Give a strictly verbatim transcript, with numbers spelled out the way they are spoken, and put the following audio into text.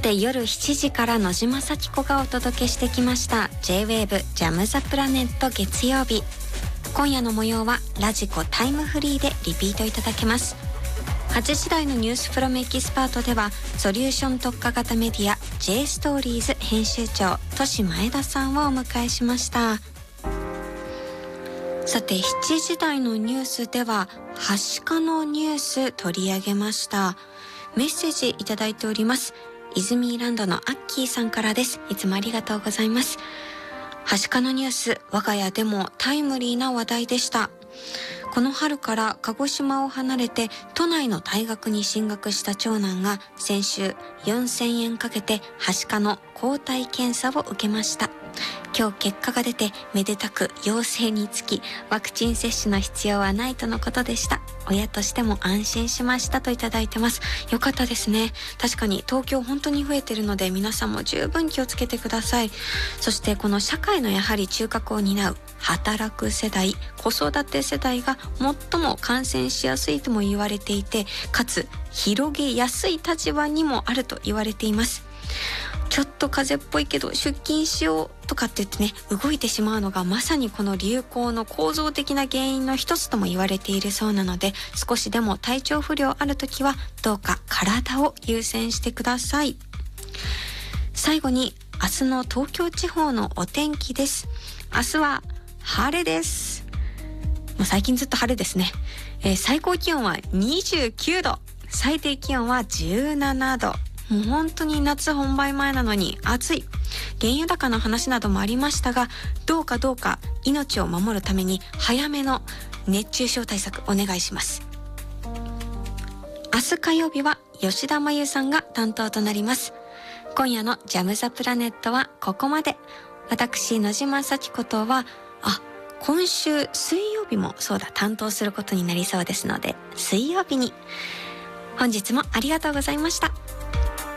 て夜しちじから野島咲子がお届けしてきました ジェイウェーブ ジャムザプラネット月曜日。今夜の模様はラジコタイムフリーでリピートいただけます。はちじ台のニュースフロムエキスパートではソリューション特化型メディア J ストーリーズ編集長都市前田さんをお迎えしました。さてしちじ台のニュースでははしかのニュース取り上げました。メッセージいただいております。イズミーランドのアッキーさんからです。いつもありがとうございます。はしかのニュース、我が家でもタイムリーな話題でした。この春から鹿児島を離れて都内の大学に進学した長男が先週よんせんえんかけてはしかの抗体検査を受けました。今日結果が出てめでたく陽性につきワクチン接種の必要はないとのことでした。親としても安心しましたといただいてます。よかったですね。確かに東京本当に増えてるので皆さんも十分気をつけてください。そしてこの社会のやはり中核を担う働く世代、子育て世代が最も感染しやすいとも言われていて、かつ広げやすい立場にもあると言われています。ちょっと風邪っぽいけど出勤しようとかって言ってね、動いてしまうのがまさにこの流行の構造的な原因の一つとも言われているそうなので、少しでも体調不良あるときはどうか体を優先してください。最後に明日の東京地方のお天気です。明日は晴れです。もう最近ずっと晴れですね。えー、最高気温はにじゅうきゅうど、最低気温はじゅうななど。もう本当に夏本番前なのに暑い。原油高の話などもありましたが、どうかどうか命を守るために早めの熱中症対策お願いします。明日火曜日は吉田真由さんが担当となります。今夜のジャムザプラネットはここまで。私野島幸子とはあ今週水曜日もそうだ担当することになりそうですので、水曜日に。本日もありがとうございました。